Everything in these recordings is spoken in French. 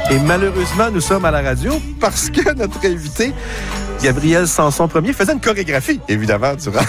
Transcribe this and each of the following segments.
Et malheureusement, nous sommes à la radio parce que notre invité, Gabriel Sanson-Premier, faisait une chorégraphie, évidemment, durant...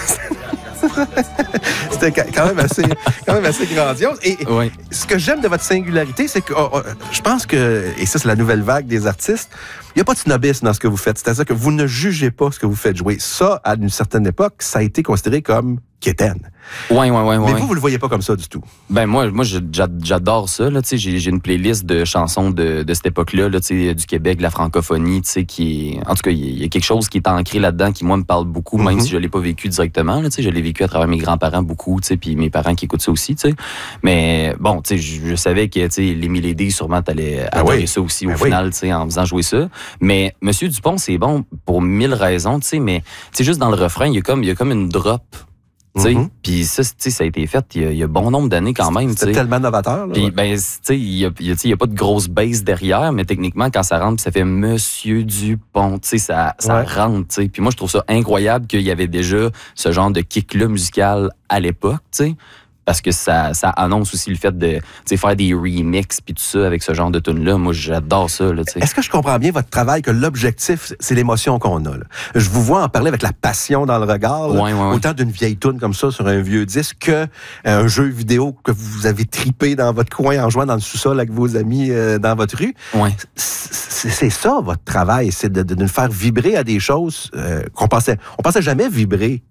C'était quand même assez grandiose. Et oui. Ce que j'aime de votre singularité, c'est que je pense que, et ça c'est la nouvelle vague des artistes, il n'y a pas de snobisme dans ce que vous faites. C'est-à-dire que vous ne jugez pas ce que vous faites jouer. Ça, à une certaine époque, ça a été considéré comme quétaine. Oui. Mais vous le voyez pas comme ça du tout. Ben moi j'adore ça. Là, j'ai une playlist de chansons de cette époque-là, là, du Québec, de la francophonie, qui en tout cas, il y a quelque chose qui est ancré là-dedans qui, moi, me parle beaucoup, même si je l'ai pas vécu directement. Là, je l'ai vécu à travers mes grands-parents beaucoup, puis mes parents qui écoutent ça aussi. T'sais. Mais bon, je savais que l'Émile Lédé, sûrement, t'allais adorer ça aussi au final, en faisant jouer ça. Mais Monsieur Dupont, c'est bon pour 1000 raisons, mais juste dans le refrain, il y a comme une drop. Puis ça a été fait il y a bon nombre d'années quand même. C'est tellement novateur. Puis il y a pas de grosse base derrière, mais techniquement quand ça rentre, ça fait Monsieur Dupont, ça rentre. Puis moi je trouve ça incroyable qu'il y avait déjà ce genre de kick-là musical à l'époque, parce que ça annonce aussi le fait de faire des remixes puis tout ça avec ce genre de tune-là. Moi, j'adore ça. Là, est-ce que je comprends bien votre travail, que l'objectif, c'est l'émotion qu'on a? Là? Je vous vois en parler avec la passion dans le regard, autant d'une vieille tune comme ça sur un vieux disque qu'un jeu vidéo que vous avez tripé dans votre coin en jouant dans le sous-sol avec vos amis dans votre rue. Ouais. C'est ça, votre travail, c'est de nous faire vibrer à des choses qu'on pensait jamais vibrer.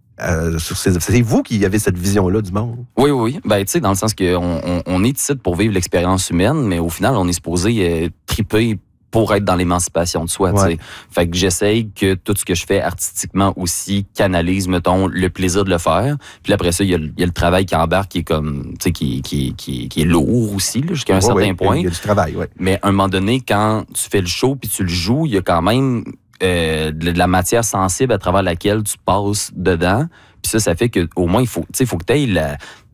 C'est vous qui avez cette vision-là du monde. Oui. Ben, tu sais, dans le sens qu'on est ici pour vivre l'expérience humaine, mais au final, on est supposé triper pour être dans l'émancipation de soi, tu sais. Fait que j'essaye que tout ce que je fais artistiquement aussi canalise, mettons, le plaisir de le faire. Puis après ça, il y a le travail qui embarque, qui est comme, tu sais, qui est lourd aussi, là, jusqu'à un certain point. Il y a du travail, Mais à un moment donné, quand tu fais le show puis tu le joues, il y a quand même de la matière sensible à travers laquelle tu passes dedans. Puis ça fait que au moins, il faut que tu aies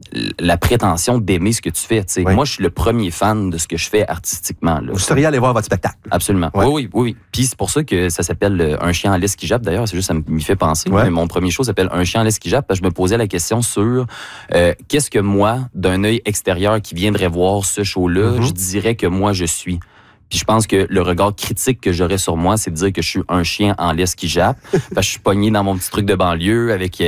la prétention d'aimer ce que tu fais. Moi, je suis le premier fan de ce que je fais artistiquement. Là. Vous seriez allé voir votre spectacle. Absolument. Oui. Puis c'est pour ça que ça s'appelle Un chien en laisse qui jappe. D'ailleurs, c'est juste ça m'y fait penser. Mais mon premier show s'appelle Un chien en laisse qui jappe parce que je me posais la question sur qu'est-ce que moi, d'un œil extérieur qui viendrait voir ce show-là, je dirais que moi, je suis. Puis je pense que le regard critique que j'aurais sur moi, c'est de dire que je suis un chien en laisse qui jappe. Parce que je suis pogné dans mon petit truc de banlieue avec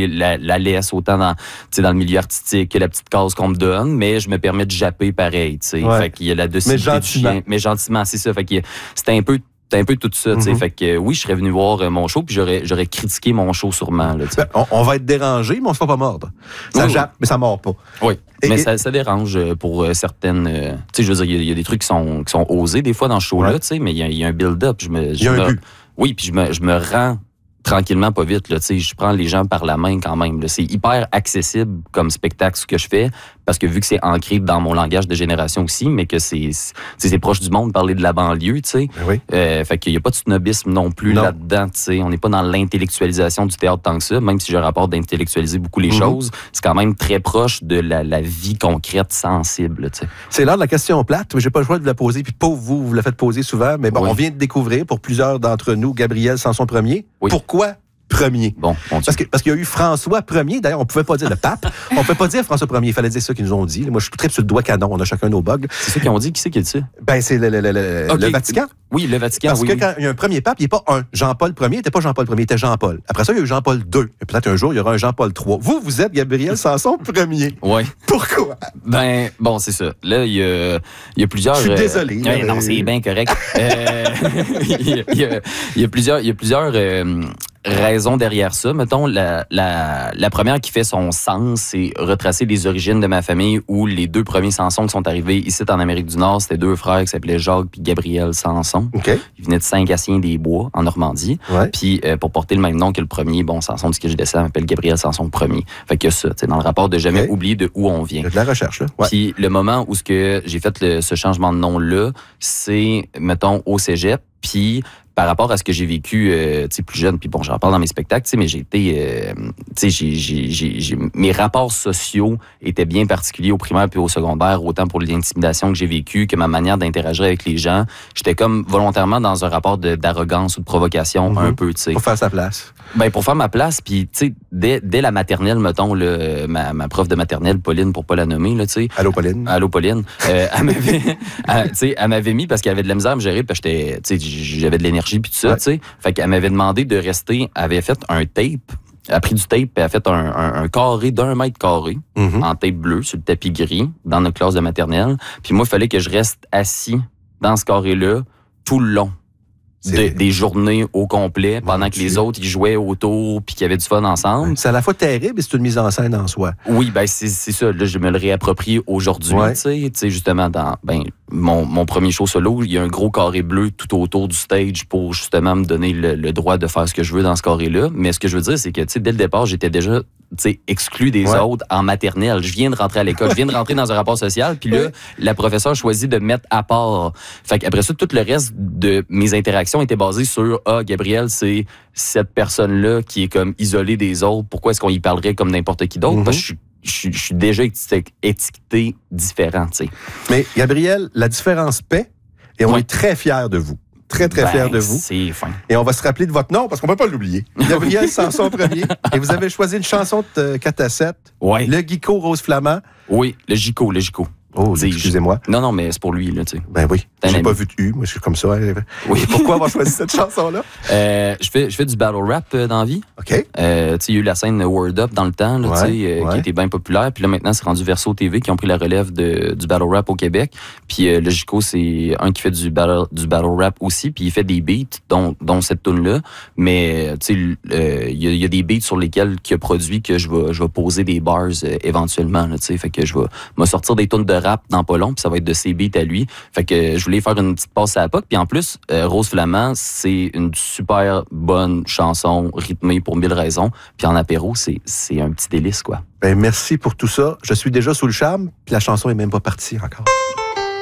la laisse autant dans le milieu artistique que la petite case qu'on me donne, mais je me permets de japper pareil. Fait qu'il y a la docilité du chien. Mais gentiment, c'est ça. Fait que c'était un peu tout ça, tu sais. Fait que oui, je serais venu voir mon show, puis j'aurais critiqué mon show sûrement. Là, on va être dérangé, mais on se fait pas mordre. Ça jappe, mais ça mord pas. Oui, mais ça dérange pour certaines... tu sais, je veux dire, il y a des trucs qui sont osés des fois dans ce show-là, tu sais, mais il y a un build-up. Il y a un but. Oui, puis je me rends tranquillement, pas vite, là, tu sais, je prends les gens par la main quand même. Là. C'est hyper accessible comme spectacle ce que je fais, parce que vu que c'est ancré dans mon langage de génération aussi, mais que c'est proche du monde, parler de la banlieue, tu sais. Fait qu'il n'y a pas de snobisme non plus là-dedans, tu sais. On n'est pas dans l'intellectualisation du théâtre tant que ça, même si j'ai un rapport d'intellectualiser beaucoup les choses, c'est quand même très proche de la vie concrète, sensible, tu sais. C'est l'heure de la question plate, mais j'ai pas le choix de la poser, puis pauvre vous la faites poser souvent, mais bon, on vient de découvrir, pour plusieurs d'entre nous, Gabriel Sanson-Premier. Pourquoi premier? Bon, parce qu'il y a eu François Ier. D'ailleurs, on pouvait pas dire le pape. On pouvait pas dire François Ier. Il fallait dire ça qu'ils nous ont dit. Moi, je suis très sur le doigt canon. On a chacun nos bugs. C'est ça qu'ils ont dit. Qui c'est qui dit ça? Ben, c'est le Vatican. Oui, le Vatican, Parce que quand il y a un premier pape, il n'est pas un. Jean-Paul Ier, il n'était pas Jean-Paul Ier, il était Jean-Paul. Après ça, il y a eu Jean-Paul II. Et peut-être un jour, il y aura un Jean-Paul III. Vous êtes Gabriel Sanson Ier. Oui. Pourquoi? Ben, bon, c'est ça. Là, il y a plusieurs... Je suis désolé. Non, c'est bien correct. Il y a plusieurs raisons derrière ça. Mettons, la première qui fait son sens, c'est retracer les origines de ma famille où les deux premiers Sanson qui sont arrivés ici en Amérique du Nord, c'était deux frères qui s'appelaient Jacques puis Gabriel Sanson. Okay. Ils venaient de Saint-Gatien-des-Bois, en Normandie. Puis pour porter le même nom que le premier, Sanson, de ce que je descends, m'appelle Gabriel Sanson Ier. Fait que ça, dans le rapport de jamais oublier de où on vient. De la recherche, là. Puis le moment où j'ai fait ce changement de nom-là, c'est, mettons, au cégep, puis par rapport à ce que j'ai vécu plus jeune, puis bon, j'en parle dans mes spectacles, mais j'ai été... mes rapports sociaux étaient bien particuliers au primaire puis au secondaire, autant pour l'intimidation que j'ai vécue que ma manière d'interagir avec les gens. J'étais comme volontairement dans un rapport d'arrogance ou de provocation un peu, tu sais. Pour faire sa place. Ben, pour faire ma place, puis, tu sais, dès la maternelle, mettons, ma prof de maternelle, Pauline, pour pas la nommer, là, tu sais. Allô, Pauline. Allô, Pauline. Elle m'avait mis parce qu'elle avait de la misère à me gérer, parce que j'avais de l'énergie, puis tout ça, tu sais. Fait qu'elle m'avait demandé de rester, elle avait fait un tape. Elle a pris du tape et elle a fait un carré d'1 mètre carré en tape bleue sur le tapis gris dans notre classe de maternelle. Puis moi, il fallait que je reste assis dans ce carré-là tout le long. Des journées au complet, pendant que les autres, ils jouaient autour puis qu'il y avait du fun ensemble. C'est à la fois terrible et c'est une mise en scène en soi. Oui, ben c'est ça. Là, je me le réapproprie aujourd'hui. Tu sais, justement, dans mon premier show solo, il y a un gros carré bleu tout autour du stage pour justement me donner le droit de faire ce que je veux dans ce carré-là. Mais ce que je veux dire, c'est que dès le départ, j'étais déjà exclu des autres en maternelle. Je viens de rentrer à l'école, je viens de rentrer dans un rapport social, puis là, la professeure choisit de me mettre à part. Fait qu'après ça, tout le reste de mes interactions était basé sur Gabriel, c'est cette personne-là qui est comme isolée des autres. Pourquoi est-ce qu'on y parlerait comme n'importe qui d'autre? Parce que je suis déjà étiqueté différent, tu sais. Mais Gabriel, la différence paie et on est très fiers de vous. Très, très fiers de vous. C'est fin. Et on va se rappeler de votre nom parce qu'on ne peut pas l'oublier. Gabriel Sanson premier. Et vous avez choisi une chanson de 4-7. Ouais. Le Guico Rose Flamand. Oui, le Gico. Oh, excusez-moi. Non, mais c'est pour lui, là, tu sais. Ben oui. J'ai pas vu de U, moi, je suis comme ça. Oui. Pourquoi avoir choisi cette chanson-là? Je fais du battle rap dans la vie. OK. Tu sais, il y a eu la scène Word Up dans le temps, là, qui était bien populaire. Puis là, maintenant, c'est rendu Verso TV qui ont pris la relève du battle rap au Québec. Puis le Gico, c'est un qui fait du battle rap aussi. Puis il fait des beats, dont cette tune-là. Mais, tu sais, il y a des beats sur lesquels il a produit que je vais poser des bars éventuellement, tu sais. Fait que je vais me sortir des tunes de rap dans pas long, puis ça va être de ses beats à lui. Fait que je voulais faire une petite passe à la POC. Puis en plus, Rose Flamand, c'est une super bonne chanson rythmée pour 1000 raisons. Puis en apéro, c'est un petit délice, quoi. Ben merci pour tout ça. Je suis déjà sous le charme, puis la chanson est même pas partie encore.